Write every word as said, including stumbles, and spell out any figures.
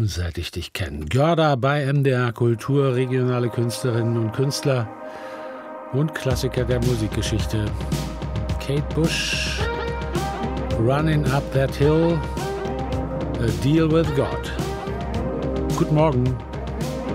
seit ich dich kenne. Görda bei M D R Kultur, regionale Künstlerinnen und Künstler und Klassiker der Musikgeschichte. Kate Bush, Running Up That Hill, A Deal with God. Guten Morgen.